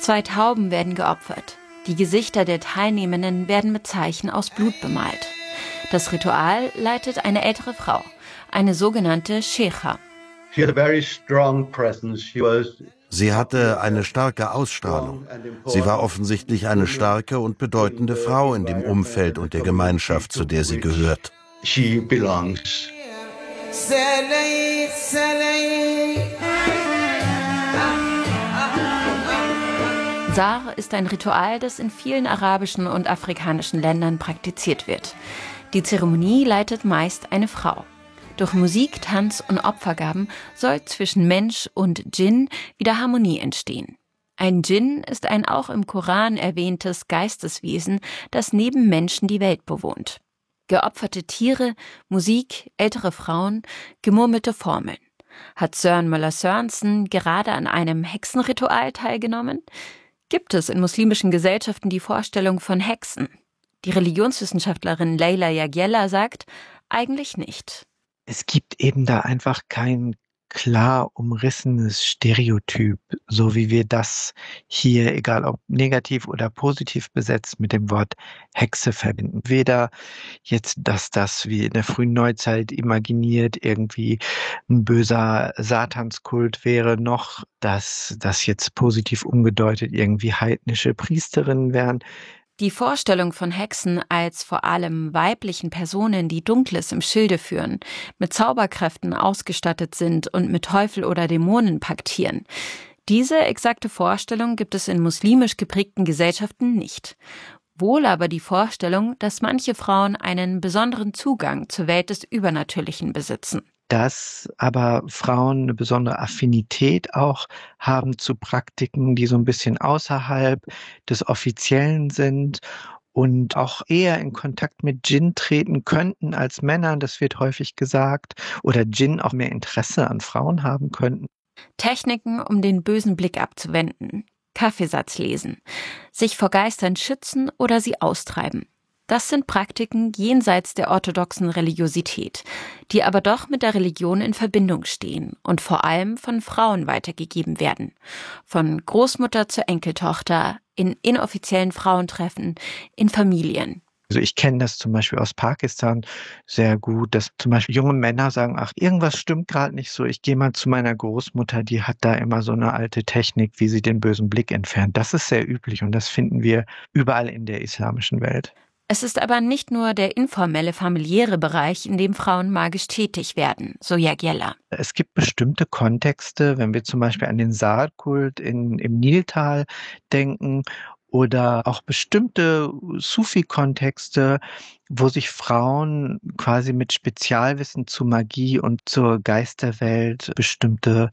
2 Tauben werden geopfert. Die Gesichter der Teilnehmenden werden mit Zeichen aus Blut bemalt. Das Ritual leitet eine ältere Frau, eine sogenannte Sheikha. Sie hatte eine starke Ausstrahlung. Sie war offensichtlich eine starke und bedeutende Frau in dem Umfeld und der Gemeinschaft, zu der sie gehört. Sar ist ein Ritual, das in vielen arabischen und afrikanischen Ländern praktiziert wird. Die Zeremonie leitet meist eine Frau. Durch Musik, Tanz und Opfergaben soll zwischen Mensch und Djinn wieder Harmonie entstehen. Ein Djinn ist ein auch im Koran erwähntes Geisteswesen, das neben Menschen die Welt bewohnt. Geopferte Tiere, Musik, ältere Frauen, gemurmelte Formeln. Hat Søren Møller Sørensen gerade an einem Hexenritual teilgenommen? Gibt es in muslimischen Gesellschaften die Vorstellung von Hexen? Die Religionswissenschaftlerin Leyla Jagiela sagt, eigentlich nicht. Es gibt eben da einfach kein klar umrissenes Stereotyp, so wie wir das hier, egal ob negativ oder positiv besetzt, mit dem Wort Hexe verbinden. Weder jetzt, dass das wie in der frühen Neuzeit imaginiert irgendwie ein böser Satanskult wäre, noch dass das jetzt positiv umgedeutet irgendwie heidnische Priesterinnen wären. Die Vorstellung von Hexen als vor allem weiblichen Personen, die Dunkles im Schilde führen, mit Zauberkräften ausgestattet sind und mit Teufel oder Dämonen paktieren. Diese exakte Vorstellung gibt es in muslimisch geprägten Gesellschaften nicht. Wohl aber die Vorstellung, dass manche Frauen einen besonderen Zugang zur Welt des Übernatürlichen besitzen. Dass aber Frauen eine besondere Affinität auch haben zu Praktiken, die so ein bisschen außerhalb des Offiziellen sind und auch eher in Kontakt mit Djinn treten könnten als Männer, das wird häufig gesagt, oder Djinn auch mehr Interesse an Frauen haben könnten. Techniken, um den bösen Blick abzuwenden, Kaffeesatz lesen, sich vor Geistern schützen oder sie austreiben. Das sind Praktiken jenseits der orthodoxen Religiosität, die aber doch mit der Religion in Verbindung stehen und vor allem von Frauen weitergegeben werden. Von Großmutter zur Enkeltochter, in inoffiziellen Frauentreffen, in Familien. Also ich kenne das zum Beispiel aus Pakistan sehr gut, dass zum Beispiel junge Männer sagen, ach, irgendwas stimmt gerade nicht so, ich gehe mal zu meiner Großmutter, die hat da immer so eine alte Technik, wie sie den bösen Blick entfernt. Das ist sehr üblich und das finden wir überall in der islamischen Welt. Es ist aber nicht nur der informelle familiäre Bereich, in dem Frauen magisch tätig werden, so Jagiela. Es gibt bestimmte Kontexte, wenn wir zum Beispiel an den Saat-Kult im Niltal denken oder auch bestimmte Sufi-Kontexte, wo sich Frauen quasi mit Spezialwissen zu Magie und zur Geisterwelt bestimmte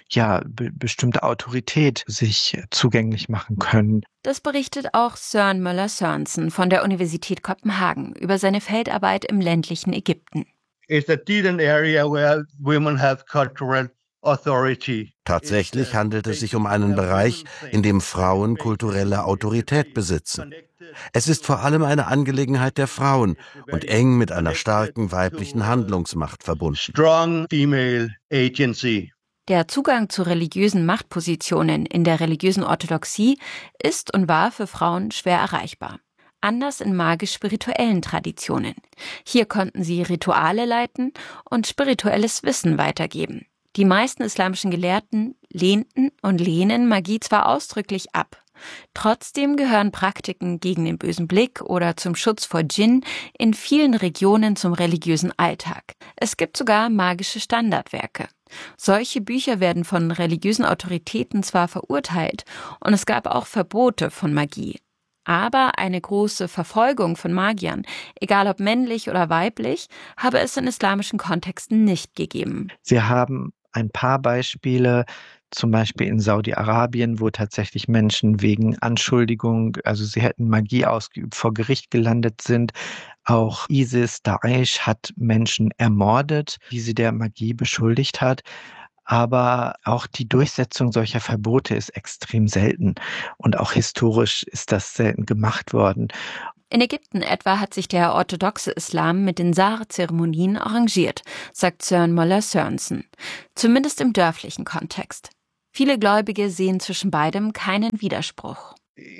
Autorität sich zugänglich machen können. Das berichtet auch Søren Møller Sørensen von der Universität Kopenhagen über seine Feldarbeit im ländlichen Ägypten. It's a hidden area where women have cultural authority. Tatsächlich handelt es sich um einen Bereich, in dem Frauen kulturelle Autorität besitzen. Es ist vor allem eine Angelegenheit der Frauen und eng mit einer starken weiblichen Handlungsmacht verbunden. Strong female agency. Der Zugang zu religiösen Machtpositionen in der religiösen Orthodoxie ist und war für Frauen schwer erreichbar. Anders in magisch-spirituellen Traditionen. Hier konnten sie Rituale leiten und spirituelles Wissen weitergeben. Die meisten islamischen Gelehrten lehnten und lehnen Magie zwar ausdrücklich ab. Trotzdem gehören Praktiken gegen den bösen Blick oder zum Schutz vor Djinn in vielen Regionen zum religiösen Alltag. Es gibt sogar magische Standardwerke. Solche Bücher werden von religiösen Autoritäten zwar verurteilt und es gab auch Verbote von Magie. Aber eine große Verfolgung von Magiern, egal ob männlich oder weiblich, habe es in islamischen Kontexten nicht gegeben. Wir haben ein paar Beispiele, zum Beispiel in Saudi-Arabien, wo tatsächlich Menschen wegen Anschuldigung, also sie hätten Magie ausgeübt, vor Gericht gelandet sind. Auch ISIS, Daesh hat Menschen ermordet, die sie der Magie beschuldigt hat. Aber auch die Durchsetzung solcher Verbote ist extrem selten. Und auch historisch ist das selten gemacht worden. In Ägypten etwa hat sich der orthodoxe Islam mit den Sar-Zeremonien arrangiert, sagt Søren Møller Sørensen. Zumindest im dörflichen Kontext. Viele Gläubige sehen zwischen beidem keinen Widerspruch.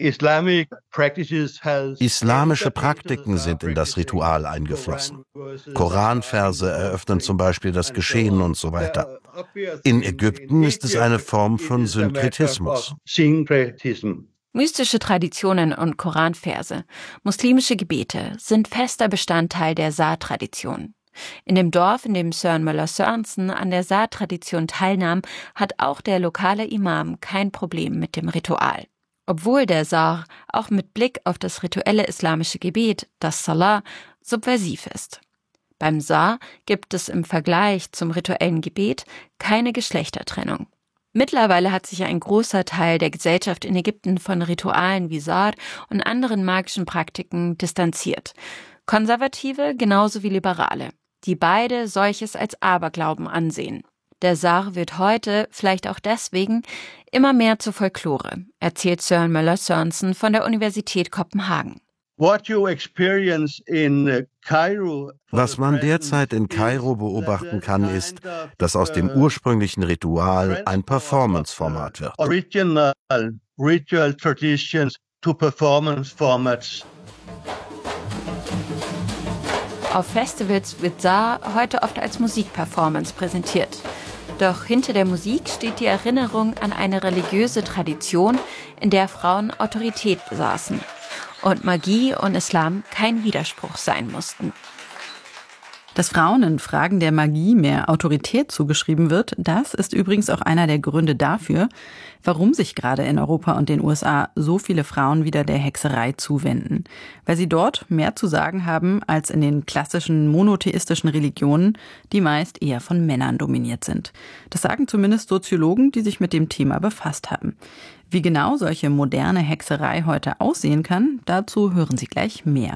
Islamische Praktiken sind in das Ritual eingeflossen. Koranverse eröffnen zum Beispiel das Geschehen und so weiter. In Ägypten ist es eine Form von Synkretismus. Mystische Traditionen und Koranverse, muslimische Gebete sind fester Bestandteil der Saar-Tradition. In dem Dorf, in dem Søren Møller Sørensen an der Saar-Tradition teilnahm, hat auch der lokale Imam kein Problem mit dem Ritual. Obwohl der Saar auch mit Blick auf das rituelle islamische Gebet, das Salah, subversiv ist. Beim Saar gibt es im Vergleich zum rituellen Gebet keine Geschlechtertrennung. Mittlerweile hat sich ein großer Teil der Gesellschaft in Ägypten von Ritualen wie Saar und anderen magischen Praktiken distanziert. Konservative genauso wie Liberale, die beide solches als Aberglauben ansehen. Der Saar wird heute, vielleicht auch deswegen, immer mehr zur Folklore, erzählt Søren Møller Sørensen von der Universität Kopenhagen. Was man derzeit in Kairo beobachten kann, ist, dass aus dem ursprünglichen Ritual ein Performance-Format wird. Auf Festivals wird Saar heute oft als Musikperformance präsentiert. Doch hinter der Musik steht die Erinnerung an eine religiöse Tradition, in der Frauen Autorität besaßen und Magie und Islam kein Widerspruch sein mussten. Dass Frauen in Fragen der Magie mehr Autorität zugeschrieben wird, das ist übrigens auch einer der Gründe dafür, warum sich gerade in Europa und den USA so viele Frauen wieder der Hexerei zuwenden. Weil sie dort mehr zu sagen haben als in den klassischen monotheistischen Religionen, die meist eher von Männern dominiert sind. Das sagen zumindest Soziologen, die sich mit dem Thema befasst haben. Wie genau solche moderne Hexerei heute aussehen kann, dazu hören Sie gleich mehr.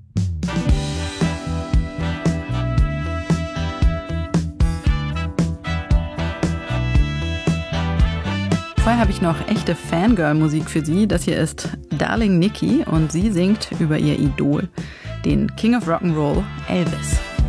Vorher habe ich noch echte Fangirl-Musik für Sie. Das hier ist Darling Nikki und sie singt über ihr Idol, den King of Rock'n'Roll Elvis.